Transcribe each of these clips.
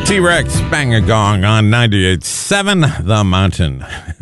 T-Rex Bang-A-Gong on 98.7 The Mountain.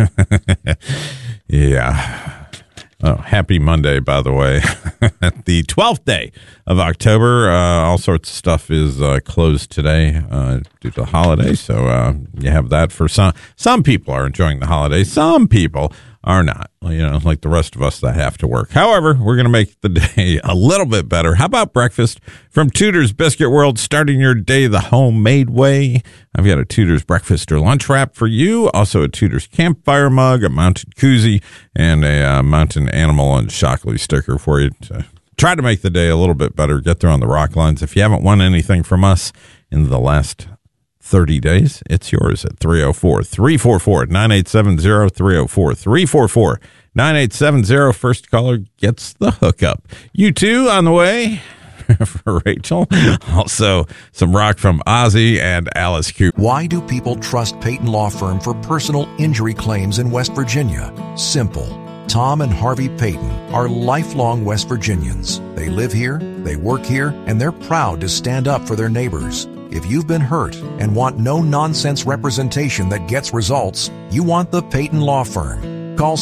Yeah. Oh, happy Monday, by the way. The 12th day of October. All sorts of stuff is closed today due to the holiday. So you have that for some. Some people are enjoying the holiday. Some people are not, like the rest of us that have to work. However, we're going to make the day a little bit better. How about breakfast from Tudor's Biscuit World, starting your day the homemade way? I've got a Tudor's breakfast or lunch wrap for you, also a Tudor's campfire mug, a mountain koozie, and a mountain animal and Shockley sticker for you to try to make the day a little bit better. Get there on the rock lines. If you haven't won anything from us in the last 30 days, it's yours at 304-344-9870, 304-344-9870. First caller gets the hookup. You too on the way for Rachel. Also, some rock from Ozzy and Alice Cooper. Why do people trust Peyton Law Firm for personal injury claims in West Virginia? Simple. Tom and Harvey Peyton are lifelong West Virginians. They live here, they work here, and they're proud to stand up for their neighbors. If you've been hurt and want no-nonsense representation that gets results, you want the Peyton Law Firm. Call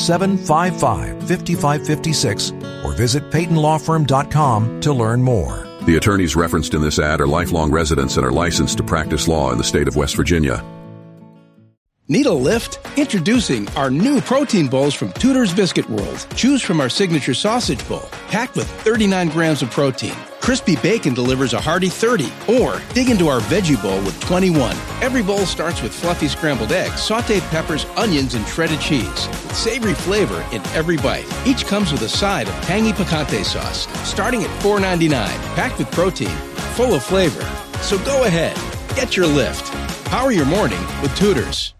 755-5556 or visit PeytonLawFirm.com to learn more. The attorneys referenced in this ad are lifelong residents and are licensed to practice law in the state of West Virginia. Need a lift? Introducing our new protein bowls from Tudor's Biscuit World. Choose from our signature sausage bowl, packed with 39 grams of protein. Crispy bacon delivers a hearty 30, or dig into our veggie bowl with 21. Every bowl starts with fluffy scrambled eggs, sautéed peppers, onions, and shredded cheese, with savory flavor in every bite. Each comes with a side of tangy picante sauce, starting at $4.99, packed with protein, full of flavor. So go ahead, get your lift. Power your morning with Tudor's.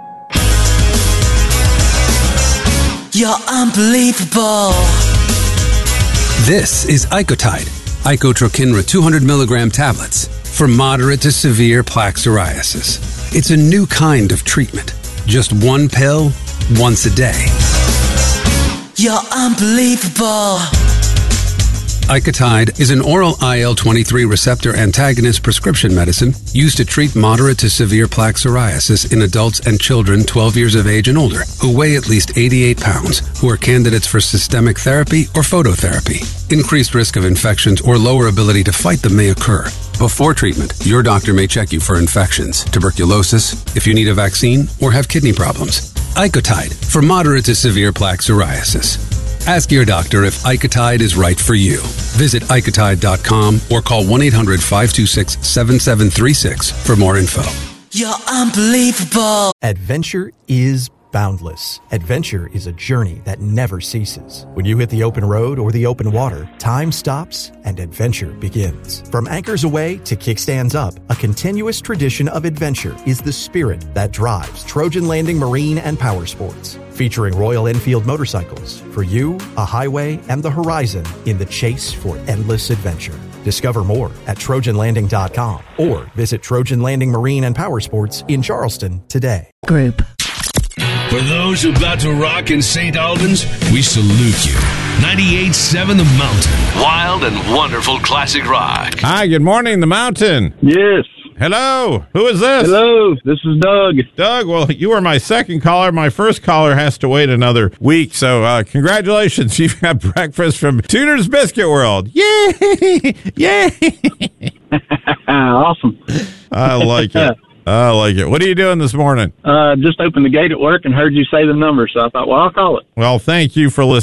You're unbelievable. This is Icotide, Icotrokinra 200 milligram tablets for moderate to severe plaque psoriasis. It's a new kind of treatment. Just one pill, once a day. You're unbelievable. Icotide is an oral IL-23 receptor antagonist prescription medicine used to treat moderate to severe plaque psoriasis in adults and children 12 years of age and older who weigh at least 88 pounds, who are candidates for systemic therapy or phototherapy. Increased risk of infections or lower ability to fight them may occur. Before treatment, your doctor may check you for infections, tuberculosis, if you need a vaccine, or have kidney problems. Icotide for moderate to severe plaque psoriasis. Ask your doctor if Icotide is right for you. Visit Icotide.com or call 1-800-526-7736 for more info. You're unbelievable. Adventure is boundless. Adventure is a journey that never ceases. When you hit the open road or the open water, time stops and adventure begins. From anchors away to kickstands up, a continuous tradition of adventure is the spirit that drives Trojan Landing Marine and Power Sports. Featuring Royal Enfield motorcycles, for you, a highway, and the horizon in the chase for endless adventure. Discover more at TrojanLanding.com or visit Trojan Landing Marine and Power Sports in Charleston today. Group. For those about to rock in St. Albans, we salute you. 98.7 The Mountain. Wild and wonderful classic rock. Hi, good morning, The Mountain. Yes. Hello. Who is this? Hello. This is Doug. Doug, well, you were my second caller. My first caller has to wait another week. So congratulations. You've got breakfast from Tudor's Biscuit World. Yay! Yay! Awesome. I like it. I like it. What are you doing this morning? Just opened the gate at work and heard you say the number, so I thought, well, I'll call it. Well, thank you for listening.